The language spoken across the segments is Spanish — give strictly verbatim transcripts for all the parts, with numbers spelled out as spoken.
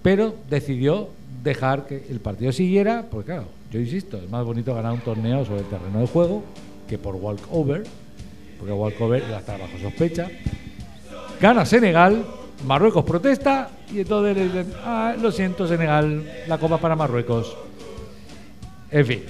pero decidió dejar que el partido siguiera, porque claro, yo insisto, es más bonito ganar un torneo sobre el terreno de juego que por walkover, porque walkover ya está bajo sospecha. Gana Senegal, Marruecos protesta y entonces le dicen, ah, lo siento Senegal, la copa para Marruecos. En fin.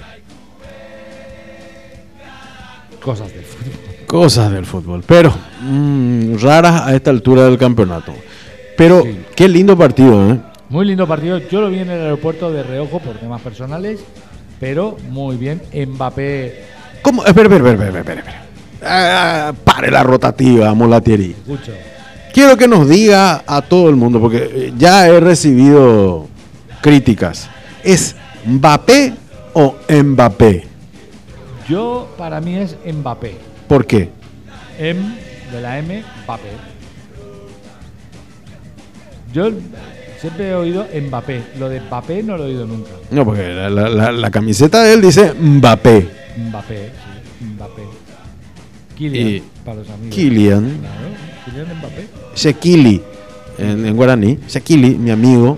Cosas del fútbol. Cosas del fútbol, pero mmm, raras a esta altura del campeonato. Pero sí. Qué lindo partido, ¿eh? Muy lindo partido. Yo lo vi en el aeropuerto de reojo por temas personales, pero muy bien. Mbappé. ¿Cómo? Espera, espera, espera, espera, espera. Ah, pare la rotativa, Molatieri. Escucho. Quiero que nos diga a todo el mundo, porque ya he recibido críticas. ¿Es Mbappé o Mbappé? Yo, para mí es Mbappé. ¿Por qué? M de la M, Mbappé. Yo siempre he oído Mbappé. Lo de Mbappé no lo he oído nunca. No, porque la, la, la, la camiseta de él dice Mbappé. Mbappé, sí, Mbappé. Kylian, y para los amigos. Kylian. Claro, Kylian Mbappé. Shekili, en, en guaraní. Shekili, mi amigo.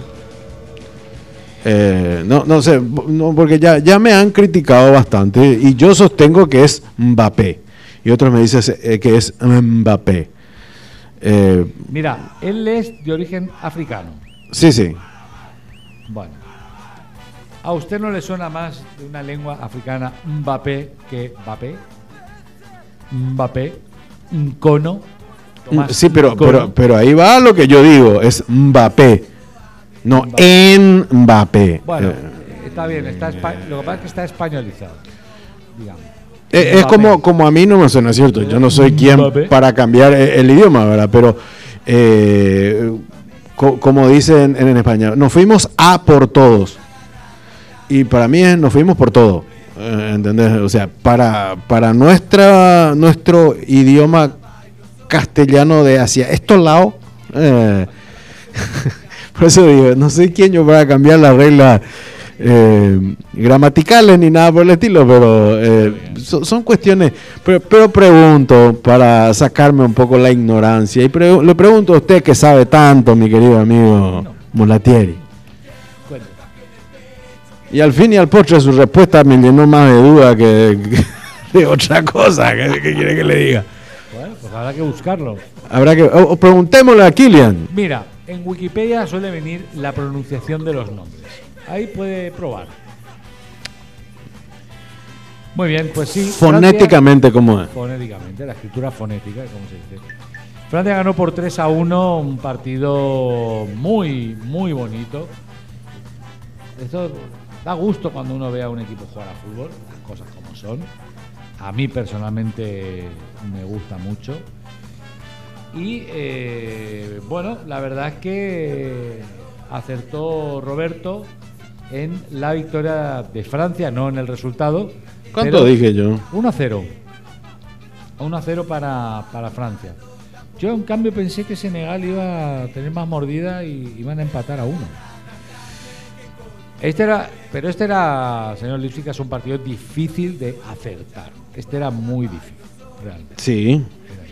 Eh, no, no sé, no, porque ya, ya me han criticado bastante y yo sostengo que es Mbappé. Y otros me dicen eh, que es Mbappé. Eh, Mira, él es de origen africano. Sí, sí. Bueno. ¿A usted no le suena más de una lengua africana Mbappé que Mbappé? Mbappé, Nkono. Tomás sí, pero, Nkono. pero, pero ahí va lo que yo digo, es Mbappé. No, Mbappé. En Mbappé. Bueno, eh, está bien, está espa- lo que pasa es que está españolizado, digamos. Eh, es como, como a mí no me suena, ¿cierto? Yo no soy quien Mbappé. para cambiar el, el idioma, ¿verdad? Pero, eh, co- como dicen en, en España, nos fuimos a por todos. Y para mí es, nos fuimos por todo. Eh, ¿Entendés? O sea, para, para nuestra, nuestro idioma castellano de hacia estos lados, eh, por eso digo, no soy quien yo para cambiar la regla. Eh, gramaticales ni nada por el estilo, pero eh, so, son cuestiones, pero, pero pregunto para sacarme un poco la ignorancia y pre- le pregunto a usted que sabe tanto, mi querido amigo no. Molatieri. Bueno. Y al fin y al postre su respuesta me llenó más de duda que, que de otra cosa. ¿Qué, qué quiere que le diga? Bueno, pues habrá que buscarlo. Habrá que o, o preguntémosle a Kylian. Mira, en Wikipedia suele venir la pronunciación de los nombres. Ahí puede probar. Muy bien, pues sí. Fonéticamente, Francia, ¿cómo es? Fonéticamente, la escritura fonética, como se dice. Francia ganó por tres a uno, un partido muy, muy bonito. Esto da gusto cuando uno ve a un equipo jugar a fútbol, las cosas como son. A mí personalmente me gusta mucho. Y eh, bueno, la verdad es que acertó Roberto en la victoria de Francia, no en el resultado. ¿Cuánto dije yo? uno a cero. uno a cero para, para Francia. Yo en cambio pensé que Senegal iba a tener más mordida y iban a empatar a uno. Este era, pero este era, señor Lipsicka, es un partido difícil de acertar. Este era muy difícil, realmente. Sí.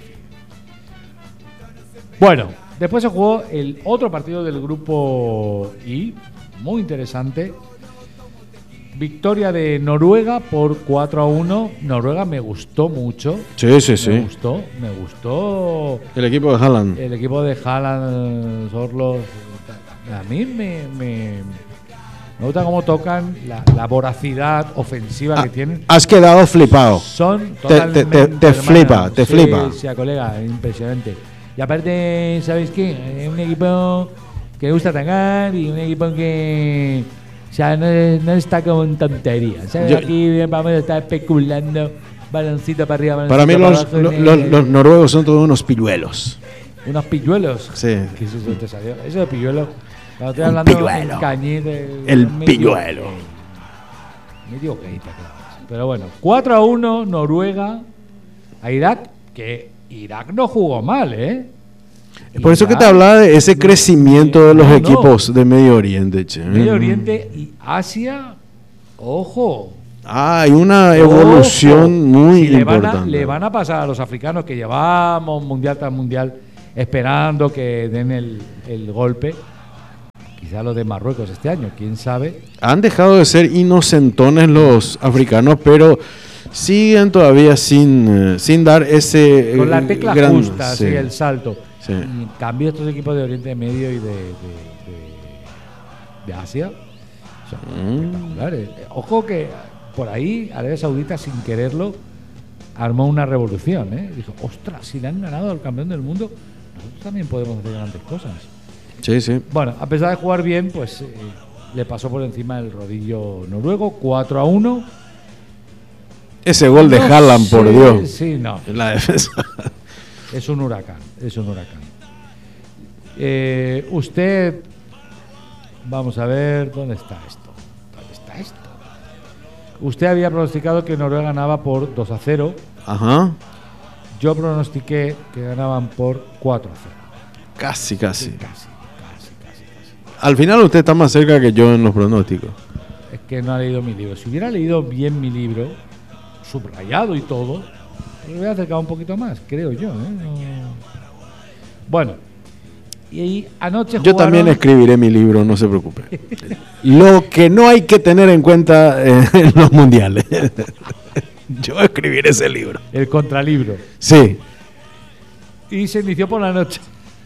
Bueno, después se jugó el otro partido del grupo I, muy interesante. Victoria de Noruega por cuatro a uno. Noruega me gustó mucho. Sí, sí, sí. Me gustó, me gustó. El equipo de Haaland. El equipo de Haaland, Sorlos. A mí me, me, me gusta cómo tocan, la, la voracidad ofensiva ah, que tienen. Has quedado flipado. Son totalmente te, te, te, te flipa, te sí, flipa. Sí, colega, impresionante. Y aparte, ¿sabes qué? Es un equipo que le gusta atacar y un equipo que, o sea, no, no está como en tonterías. ¿Sabes? Yo, aquí vamos a estar especulando, baloncito para arriba, baloncito para mí para los, abajo, los, los, los noruegos son todos unos pilluelos. ¿Unos pilluelos? Sí. ¿Qué es eso? ¿Te salió? Eso de pilluelo. Cuando estoy hablando pilluelo. Cañete, el, el medio, pilluelo. Medio gayita, claro. Pero bueno, cuatro a uno Noruega a Irak, que Irak no jugó mal, ¿eh? Es por eso que te hablaba de ese crecimiento de los no, equipos no. de Medio Oriente, che. Medio Oriente y Asia, ojo. Ah, hay una evolución ojo. muy sí, importante. Le van, a, le van a pasar a los africanos que llevamos mundial tras mundial esperando que den el, el golpe. quizá lo de Marruecos este año, quién sabe. Han dejado de ser inocentones los africanos, pero siguen todavía sin, eh, sin dar ese... Con la tecla gran, justa, sí. así, el salto. Sí. Y en cambio estos equipos de Oriente Medio y de, de, de, de Asia son Mm. espectaculares. Ojo que por ahí Arabia Saudita, sin quererlo, armó una revolución, ¿eh? Dijo, ostras, si le han ganado al campeón del mundo, nosotros también podemos hacer grandes cosas. Sí, sí. Bueno, a pesar de jugar bien, pues eh, le pasó por encima el rodillo noruego, cuatro a uno. Ese gol de No Haaland, por sé, Dios. Sí, no. La defensa. Es un huracán, es un huracán. Eh, usted, vamos a ver, ¿dónde está esto? ¿Dónde está esto? Usted había pronosticado que Noruega ganaba por dos a cero. Ajá. Yo pronostiqué que ganaban por cuatro a cero. Casi, casi. Sí, casi, casi, casi, casi. Al final usted está más cerca que yo en los pronósticos. Es que no ha leído mi libro. Si hubiera leído bien mi libro, subrayado y todo, me hubiera acercado un poquito más, creo yo, ¿eh? No... Bueno, y ahí anoche Yo jugaron... también escribiré mi libro, no se preocupe. Lo que no hay que tener en cuenta eh, en los mundiales. Yo escribiré ese libro. El contralibro. Sí. Y se inició por la noche.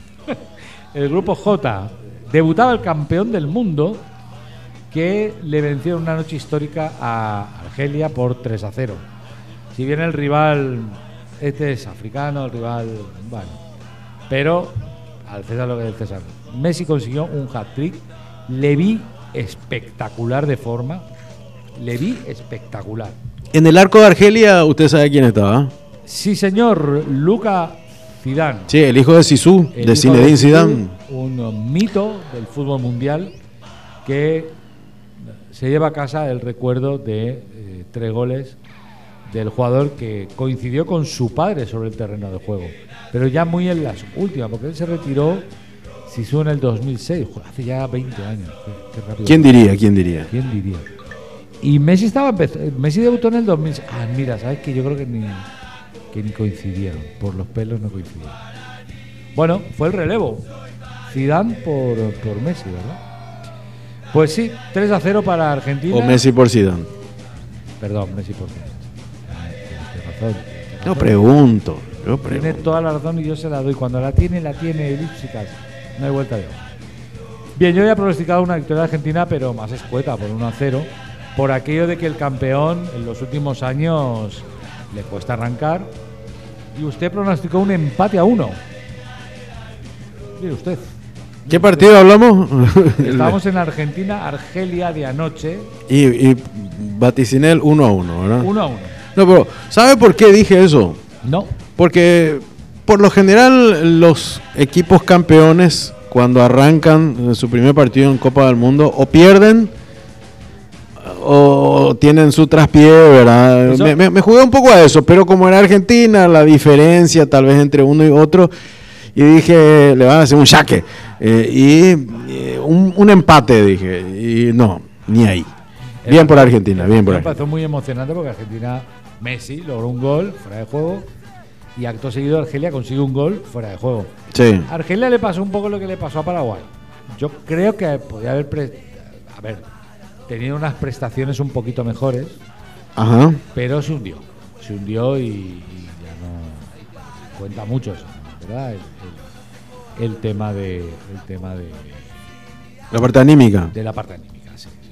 El grupo J debutaba el campeón del mundo, que le venció en una noche histórica a Argelia por tres a cero. Si bien el rival este es africano, el rival, bueno, pero al César lo que es el César. Messi consiguió un hat-trick, le vi espectacular de forma, le vi espectacular. En el arco de Argelia, usted sabe quién estaba. Sí, señor, Luka Zidane. Sí, el hijo de Zizou, El de hijo Zinedine Zidou, Zidane. un mito del fútbol mundial que se lleva a casa el recuerdo de eh, tres goles del jugador que coincidió con su padre sobre el terreno de juego, pero ya muy en las últimas, porque él se retiró, Zizou, en el dos mil seis, joder, hace ya veinte años. Qué, qué rápido. ¿Quién diría? ¿Quién diría? ¿Quién diría? Y Messi estaba empezando, Messi debutó en el dos mil seis. Ah, mira, sabes que yo creo que ni que ni coincidieron, por los pelos no coincidieron. Bueno, fue el relevo. Zidane por, por Messi, ¿verdad? Pues sí, tres a cero para Argentina. O Messi por Zidane. Perdón, Messi por Messi. Ah, tienes razón, tienes Yo razón. pregunto. Yo Tiene pregunto. toda la razón y yo se la doy. Cuando la tiene, la tiene, chicas. No hay vuelta de hoja. Bien, yo había pronosticado una victoria de Argentina, pero más escueta, por uno a cero. Por aquello de que el campeón en los últimos años le cuesta arrancar. Y usted pronosticó un empate a uno. Mire usted. ¿Qué partido hablamos? Estábamos en Argentina, Argelia de anoche. y, y vaticiné el uno a uno, ¿verdad? uno a uno. No, pero ¿sabe por qué dije eso? No. Porque por lo general los equipos campeones, cuando arrancan su primer partido en Copa del Mundo, o pierden o tienen su traspié, ¿verdad? Eso- Me, me- me jugué un poco a eso, pero como era Argentina, la diferencia tal vez entre uno y otro, y dije, le van a hacer un jaque, eh, y eh, un, un empate, dije, y no, ni ahí. Bien por Argentina, bien por Me Argentina. pareció muy emocionante porque Argentina, Messi logró un gol fuera de juego y acto seguido Argelia consigue un gol fuera de juego. Sí. A Argelia le pasó un poco lo que le pasó a Paraguay. Yo creo que podía haber pre- a ver, tenido unas prestaciones un poquito mejores, Ajá. pero se hundió. Se hundió y, y ya no cuenta mucho eso, ¿no? ¿Verdad? El, el- el tema de el tema de, La parte anímica. de la parte anímica, sí, sí.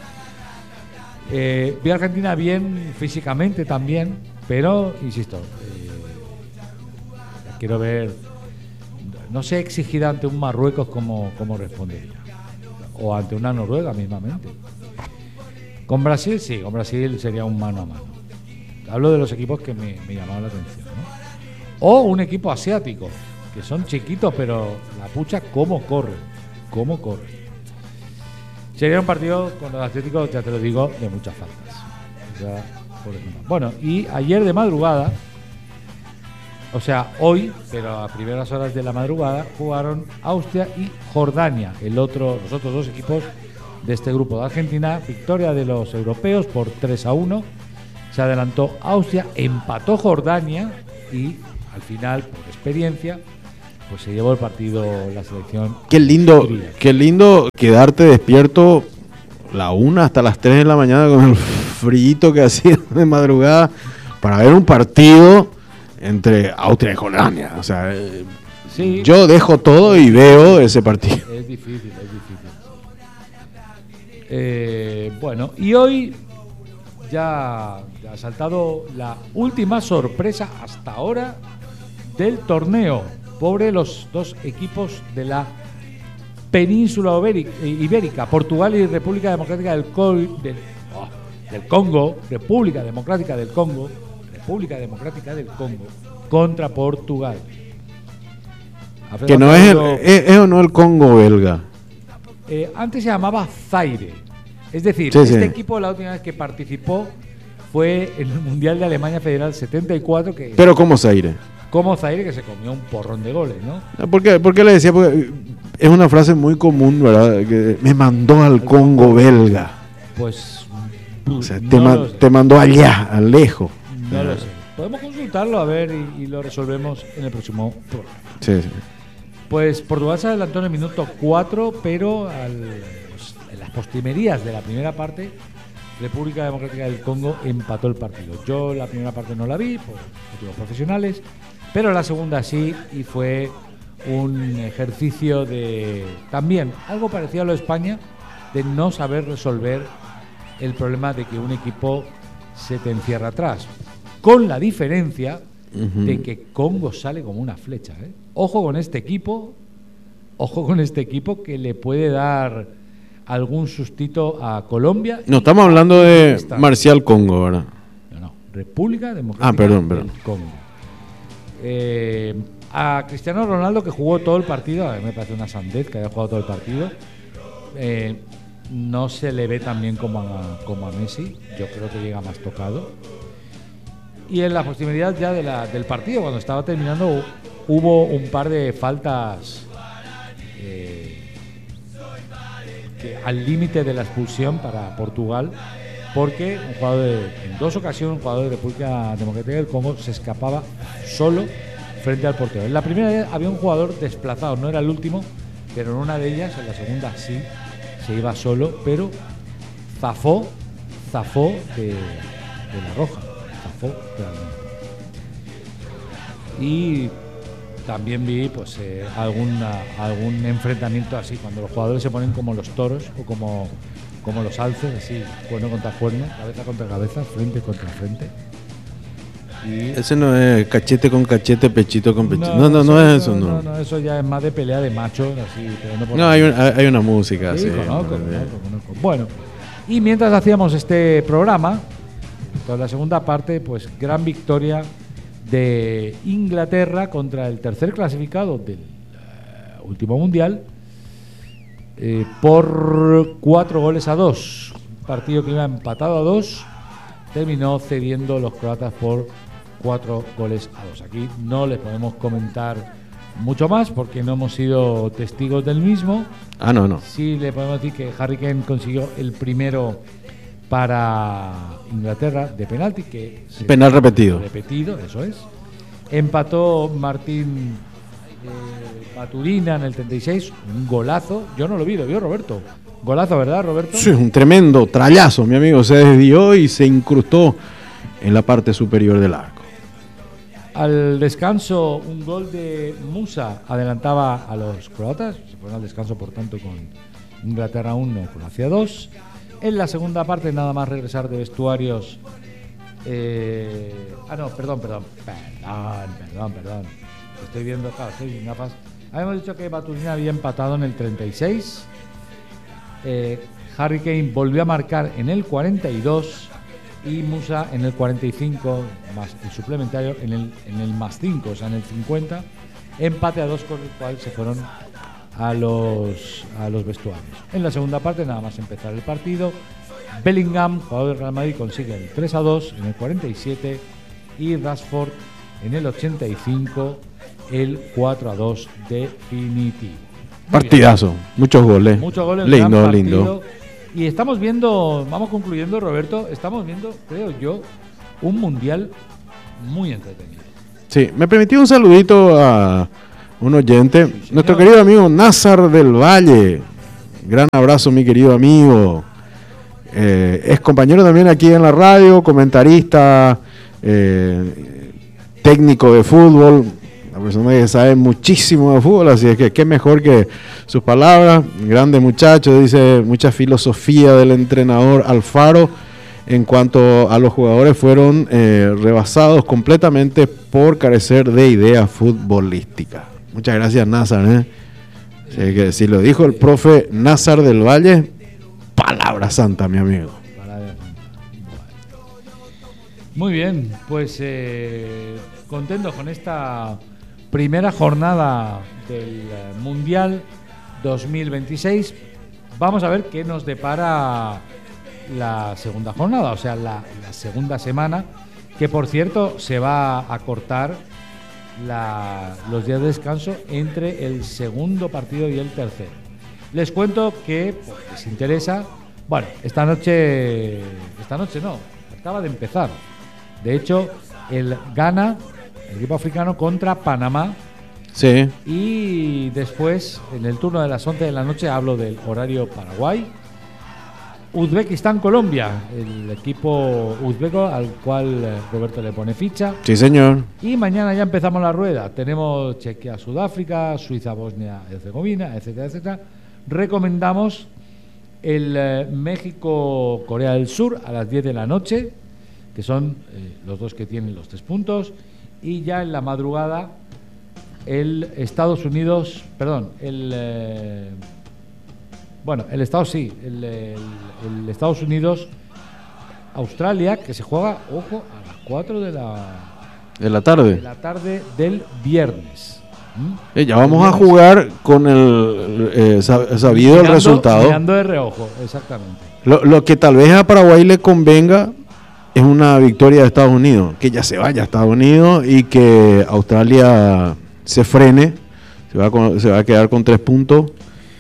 Eh, vi a Argentina bien físicamente también, pero insisto, eh, quiero ver, no sé exigida ante un Marruecos como, como respondería, o ante una Noruega mismamente. Con Brasil sí, con Brasil sería un mano a mano. Hablo de los equipos que me, me llamaban la atención, ¿no? O un equipo asiático, que son chiquitos, pero la pucha cómo corren, cómo corren. Sería un partido con los asiáticos, ya te lo digo, de muchas faltas. O sea, por ejemplo. Bueno, y ayer de madrugada, o sea, hoy, pero a primeras horas de la madrugada, jugaron Austria y Jordania, el otro, los otros dos equipos de este grupo de Argentina. Victoria de los europeos por tres a uno. Se adelantó Austria, empató Jordania y al final, por experiencia, pues se llevó el partido la selección. Qué lindo, Hungría. qué lindo quedarte despierto la una hasta las tres de la mañana con el frío que hacía de madrugada para ver un partido entre Austria y Jordania. O sea, eh, Sí. yo dejo todo y veo ese partido. Es difícil, es difícil. Eh, bueno, y hoy ya, ya ha saltado la última sorpresa hasta ahora del torneo. Pobre los dos equipos de la península ibérica, Portugal y República Democrática del, Col, del, oh, del Congo, República Democrática del Congo, República Democrática del Congo, contra Portugal. Que no es, el, es, es o no el Congo belga. Eh, antes se llamaba Zaire. Es decir, Sí, este sí. equipo la última vez que participó fue en el Mundial de Alemania Federal setenta y cuatro, que Pero ¿cómo Zaire? como Zaire, que se comió un porrón de goles, ¿no? ¿Por qué, por qué le decía? Porque es una frase muy común, ¿verdad? Que me mandó al Congo belga. Pues O sea, no te, ma- lo sé. te mandó allá, al lejos. No lo sé. Podemos consultarlo a ver y, y lo resolvemos en el próximo programa. Sí, sí. Pues Portugal se adelantó en el minuto cuatro, pero al, pues, en las postrimerías de la primera parte, República Democrática del Congo empató el partido. Yo la primera parte no la vi por motivos profesionales, pero la segunda sí, y fue un ejercicio de también algo parecido a lo de España, de no saber resolver el problema de que un equipo se te encierra atrás, con la diferencia Ujú. de que Congo sale como una flecha, ¿eh? Ojo con este equipo, ojo con este equipo que le puede dar algún sustito a Colombia. No, y estamos hablando de Está- Marcial Congo, ¿verdad? No, no, República Democrática Ah, perdón, perdón. del Congo. Eh, a Cristiano Ronaldo, que jugó todo el partido, a mí me parece una sandez que haya jugado todo el partido, eh, no se le ve tan bien como a, como a Messi. Yo creo que llega más tocado. Y en la posibilidad ya de la, del partido, cuando estaba terminando, hubo un par de faltas eh, que, al límite de la expulsión para Portugal, porque un jugador de, en dos ocasiones un jugador de República Democrática del Congo se escapaba solo frente al portero. En la primera vez había un jugador desplazado, no era el último, pero en una de ellas, en la segunda sí, se iba solo, pero zafó, zafó de, de la roja, zafó realmente. Y también vi pues eh, alguna, algún enfrentamiento así, cuando los jugadores se ponen como los toros o como, como los alces, así, cuerno contra cuerno, cabeza contra cabeza, frente contra frente. Y Ese no es cachete con cachete, pechito con pechito. No, no, no, eso- es eso, no. no, no, eso ya es más de pelea de machos, así, peleando por No, la- hay, un- hay una música Sí, así. conozco, ¿no? conozco, conozco. Bueno, y mientras hacíamos este programa, toda la segunda parte, pues gran victoria de Inglaterra contra el tercer clasificado del eh, último mundial eh, por cuatro goles a dos. Un partido que iba empatado a dos, terminó cediendo los croatas por cuatro goles a dos. Aquí no les podemos comentar mucho más porque no hemos sido testigos del mismo. Ah, no, no. Sí le podemos decir que Harry Kane consiguió el primero para Inglaterra de penalti, que se- Penal repetido. repetido, eso es. Empató Martín eh, Paturina en el treinta y seis, un golazo. Yo no lo vi, lo vio Roberto. Golazo, ¿verdad, Roberto? Sí, un tremendo trallazo, mi amigo. Se desvió y se incrustó en la parte superior del arco. Al descanso, un gol de Musa adelantaba a los croatas. Se fueron al descanso, por tanto, con Inglaterra uno, Croacia dos. En la segunda parte, nada más regresar de vestuarios. Eh, ah, no, perdón, perdón. Perdón, perdón, perdón. Estoy viendo, claro, estoy sin gafas. Habíamos dicho que Baturina había empatado en el treinta y seis. Eh, Harry Kane volvió a marcar en el cuarenta y dos. Y Musa en el cuarenta y cinco, más el suplementario en el, en el más cinco, o sea, en el cincuenta. Empate a dos, con el cual se fueron a los, a los vestuarios. En la segunda parte, nada más empezar el partido, Bellingham, jugador del Real Madrid, consigue el tres a dos en el cuarenta y siete y Rashford en el ochenta y cinco el cuatro a dos definitivo. Muy Partidazo, bien. muchos goles. Muchos goles, Lindo, gran partido. lindo. Y estamos viendo, vamos concluyendo, Roberto, estamos viendo, creo yo, un mundial muy entretenido. Sí, me permitió un saludito a, un oyente, Sí, nuestro querido amigo Nazar del Valle. Gran abrazo, mi querido amigo. Eh, es compañero también aquí en la radio, comentarista, eh, técnico de fútbol, una persona que sabe muchísimo de fútbol, así es que qué mejor que sus palabras. Grande muchacho, dice, mucha filosofía del entrenador Alfaro. En cuanto a los jugadores, fueron eh, rebasados completamente por carecer de ideas futbolísticas. Muchas gracias, Nazar. ¿eh? Así que si lo dijo el profe Nazar del Valle, palabra santa, mi amigo. Palabra santa. Muy bien, pues eh, contentos con esta primera jornada del Mundial dos mil veintiséis. Vamos a ver qué nos depara la segunda jornada, o sea, la, la segunda semana, que por cierto se va a cortar la, los días de descanso entre el segundo partido y el tercero. Les cuento que, pues, les interesa, bueno, esta noche, esta noche no, acaba de empezar. De hecho, el Ghana, el equipo africano, contra Panamá. Sí. Y después, en el turno de las once de la noche, hablo del horario Paraguay. Uzbekistán-Colombia, el equipo uzbeco al cual eh, Roberto le pone ficha. Sí, señor. Y mañana ya empezamos la rueda. Tenemos Chequia-Sudáfrica, Suiza-Bosnia-Herzegovina, etcétera, etcétera. Recomendamos el eh, México-Corea del Sur a las diez de la noche, que son eh, los dos que tienen los tres puntos. Y ya en la madrugada, el Estados Unidos, perdón, el... Eh, Bueno, el Estados sí, el, el, el Estados Unidos, Australia, que se juega, ojo, a las cuatro de la, de la tarde. De la tarde del viernes. ¿Mm? Eh, ya vamos a jugar con el eh, sabido mirando, el resultado. Mirando de reojo, exactamente. Lo, lo que tal vez a Paraguay le convenga es una victoria de Estados Unidos, que ya se vaya a Estados Unidos y que Australia se frene, se va, con, se va a quedar con tres puntos.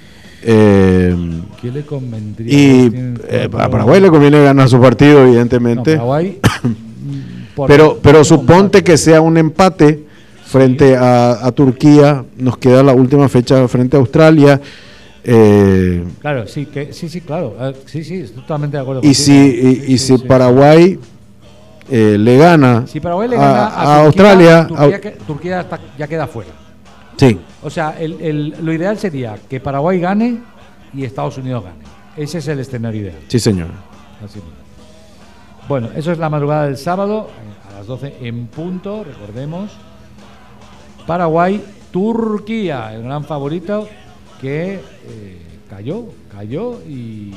Eh, ¿Qué le convendría? Y eh, a Paraguay le conviene ganar su partido, evidentemente. No, Paraguay, pero pero suponte que sea un empate frente sí. a, a Turquía. Nos queda la última fecha frente a Australia. Eh, claro, sí, que, sí, sí, claro. Uh, sí, sí, estoy totalmente de acuerdo. Y si, y, sí, y sí, si sí, Paraguay eh, le gana, si Paraguay le gana a, a, a Australia, Turquía, a, que, Turquía está, ya queda fuera. Sí. O sea, el, el, lo ideal sería que Paraguay gane y Estados Unidos gane. Ese es el escenario ideal. Sí, señor. Así. Bueno, eso es la madrugada del sábado, a las doce en punto, recordemos. Paraguay, Turquía, el gran favorito que eh, cayó, cayó y,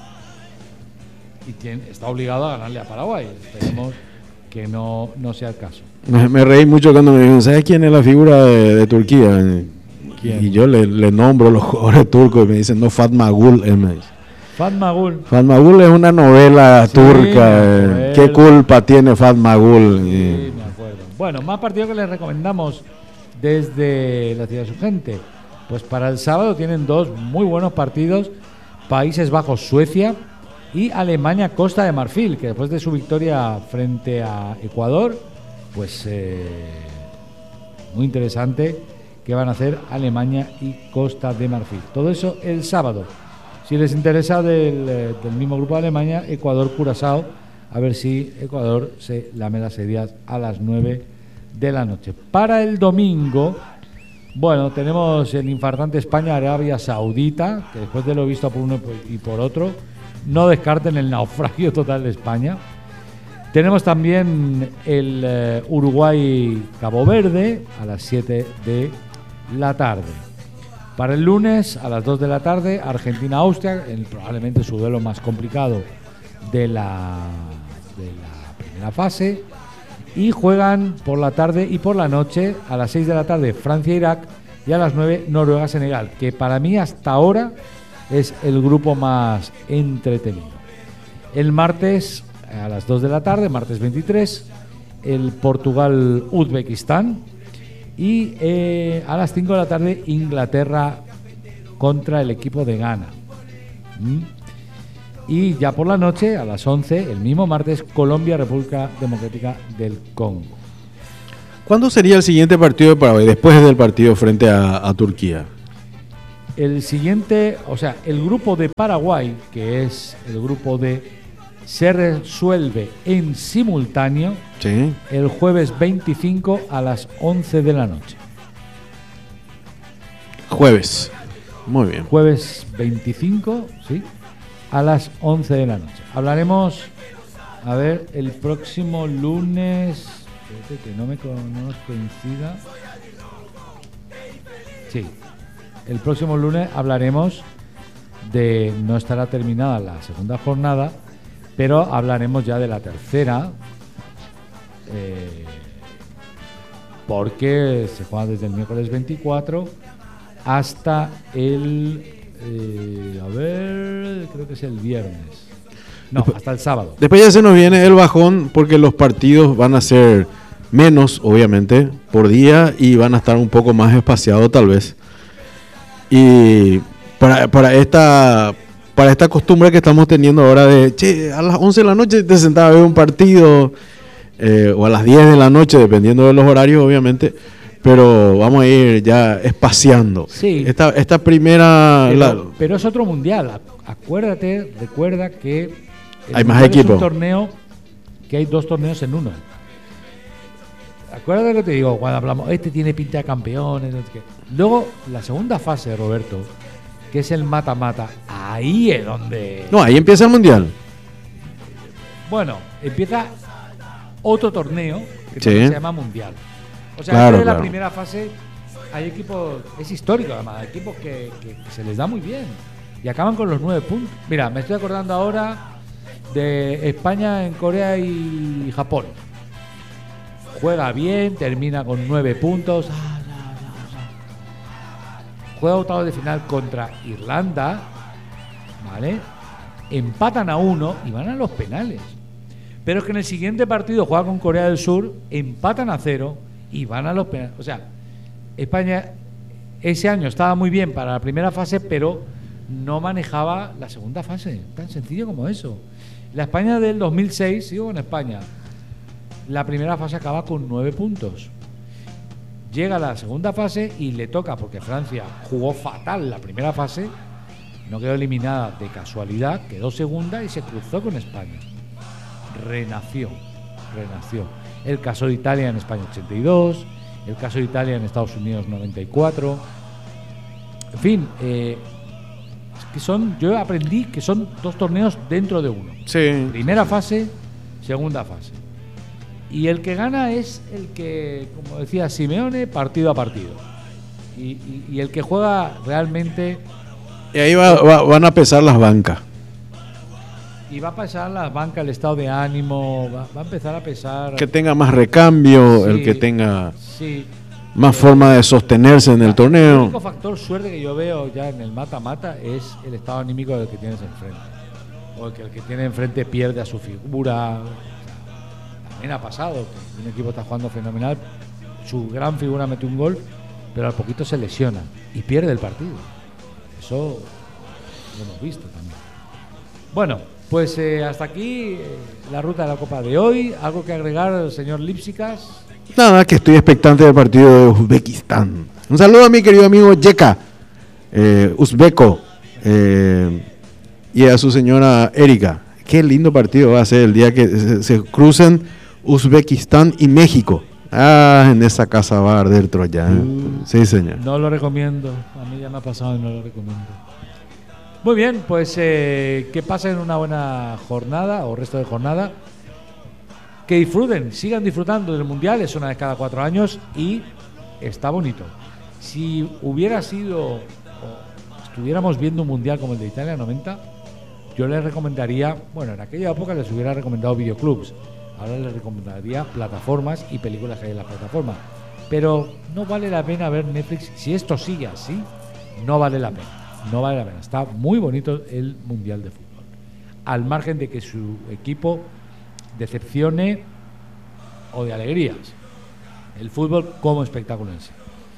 y tiene, está obligado a ganarle a Paraguay. Esperemos que no, no sea el caso. Me, me reí mucho cuando me dijeron, ¿sabes quién es la figura de, de Turquía? ¿Quién? Y yo le, le nombro los jugadores turcos y me dicen, no, Fatmagul. Él me dice. Fatmagul. Fatmagul es una novela sí, turca. Eh, ¿Qué culpa tiene Fatmagul? Sí, y... me acuerdo. Bueno, más partidos que les recomendamos desde la ciudad de su gente. Pues para el sábado tienen dos muy buenos partidos. Países Bajos, Suecia, y Alemania, Costa de Marfil, que después de su victoria frente a Ecuador, pues eh, muy interesante que van a hacer Alemania y Costa de Marfil. Todo eso el sábado. Si les interesa del, del mismo grupo de Alemania, Ecuador, Curazao, a ver si Ecuador se lame las heridas a las nueve de la noche. Para el domingo, bueno, tenemos el infartante España-Arabia Saudita, que después de lo visto por uno y por otro, no descarten el naufragio total de España. Tenemos también el eh, Uruguay-Cabo Verde a las siete de la tarde. Para el lunes a las dos de la tarde, Argentina-Austria, probablemente su duelo más complicado de la, de la primera fase. Y juegan por la tarde y por la noche a las seis de la tarde Francia-Irak y a las nueve Noruega-Senegal, que para mí hasta ahora es el grupo más entretenido. El martes a las dos de la tarde, martes veintitrés, el Portugal-Uzbekistán y eh, a las cinco de la tarde Inglaterra contra el equipo de Ghana. ¿Mm? Y ya por la noche, a las once, el mismo martes, Colombia-República Democrática del Congo. ¿Cuándo sería el siguiente partido de Paraguay después del partido frente a, a Turquía? El siguiente, o sea, el grupo de Paraguay, que es el grupo de, se resuelve en simultáneo Sí. el jueves veinticinco a las once de la noche. Jueves. Muy bien. Jueves veinticinco, sí, a las once de la noche. Hablaremos, a ver, el próximo lunes, espérate que no, me, co- no nos coincida. Sí, el próximo lunes hablaremos de, no estará terminada la segunda jornada, pero hablaremos ya de la tercera, eh, porque se juega desde el miércoles veinticuatro hasta el, eh, a ver, creo que es el viernes. No, hasta el sábado. Después ya se nos viene el bajón porque los partidos van a ser menos, obviamente, por día y van a estar un poco más espaciados tal vez. Y para, para esta para esta costumbre que estamos teniendo ahora de, che, a las once de la noche te sentaba a ver un partido, eh, o a las diez de la noche, dependiendo de los horarios, obviamente, pero vamos a ir ya espaciando. Sí. Esta, esta primera... Pero, la- pero es otro mundial. Ac- Acuérdate, recuerda que el Hay más mundial es equipos. un torneo que hay dos torneos en uno. Acuérdate que te digo, cuando hablamos, este tiene pinta de campeones. No sé qué. Luego, la segunda fase, Roberto, que es el mata-mata, ahí es donde... No, ahí empieza el mundial. Bueno, empieza otro torneo que Sí. también se llama Mundial. O sea, Claro, antes de la claro. primera fase hay equipos, es histórico además, hay equipos que, que- que se les da muy bien y acaban con los nueve puntos. Mira, me estoy acordando ahora de España en Corea y Japón. Juega bien, termina con nueve puntos. Ah, no, no, no. Juega octavos de final contra Irlanda, ¿vale? Empatan a uno y van a los penales. Pero es que en el siguiente partido juega con Corea del Sur, empatan a cero y van a los penales. O sea, España ese año estaba muy bien para la primera fase, pero no manejaba la segunda fase. Tan sencillo como eso. La España del dos mil seis, sigo con España, la primera fase acaba con nueve puntos. Llega a la segunda fase y le toca, porque Francia jugó fatal la primera fase, no quedó eliminada de casualidad, quedó segunda y se cruzó con España. Renació, renació. El caso de Italia en España ochenta y dos, el caso de Italia en Estados Unidos noventa y cuatro. En fin, eh, es que son, yo aprendí que son dos torneos dentro de uno. Sí. Primera fase, segunda fase. Y el que gana es el que, como decía Simeone, partido a partido. Y, y- y el que juega realmente, Y ahí va- va- van a pesar las bancas. y va a pasar las bancas, el estado de ánimo, va, va a empezar a pesar. Que tenga más recambio, Sí. el que tenga Sí. más forma de sostenerse en el El torneo. único factor suerte que yo veo ya en el mata-mata es el estado anímico del que tienes enfrente. O el que el que tiene enfrente pierde a su figura. O sea, también ha pasado que un equipo está jugando fenomenal, su gran figura mete un gol, pero al poquito se lesiona y pierde el partido. Eso lo hemos visto también. Bueno, pues eh, hasta aquí eh, la ruta de la Copa de hoy. ¿Algo que agregar, señor Lipsicas? Nada, que estoy expectante del partido de Uzbekistán. Un saludo a mi querido amigo Yeka, eh, uzbeco, eh, y a su señora Erika. Qué lindo partido va a ser el día que se, se crucen Uzbekistán y México. Ah, en esa casa va a arder Troya. ¿eh? Sí, señor. No lo recomiendo. A mí ya me ha pasado y no lo recomiendo. Muy bien, pues eh, que pasen una buena jornada o resto de jornada. Que disfruten, sigan disfrutando del Mundial, es una vez cada cuatro años y está bonito. Si hubiera sido, o estuviéramos viendo un Mundial como el de Italia noventa, yo les recomendaría, bueno, en aquella época les hubiera recomendado videoclubs, ahora les recomendaría plataformas y películas que hay en las plataformas. Pero no vale la pena ver Netflix, si esto sigue así, no vale la pena, no vale la pena. Está muy bonito el Mundial de Fútbol, al margen de que su equipo decepcione o de alegrías. El fútbol como espectáculo en sí.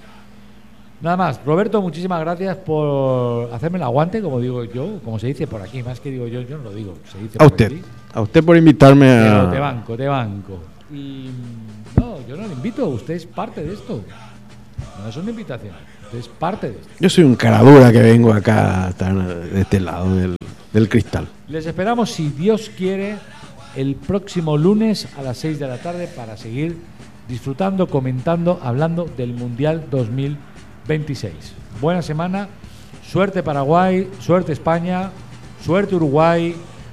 Nada más, Roberto, muchísimas gracias por hacerme el aguante, como digo yo, como se dice por aquí, más que digo yo, yo no lo digo, se dice A por usted, aquí. a usted por invitarme Pero te a... banco, te banco. Y no, yo no le invito, usted es parte de esto. No es una invitación, usted es parte de esto. Yo soy un caradura que vengo acá hasta de este lado del, del cristal. Les esperamos, si Dios quiere, el próximo lunes a las seis de la tarde para seguir disfrutando, comentando, hablando del Mundial dos mil veintiséis. Buena semana, suerte Paraguay, suerte España, suerte Uruguay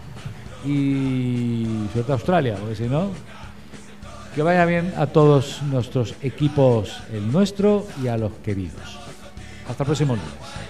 y suerte Australia, porque si no, que vaya bien a todos nuestros equipos, el nuestro y a los queridos. Hasta el próximo lunes.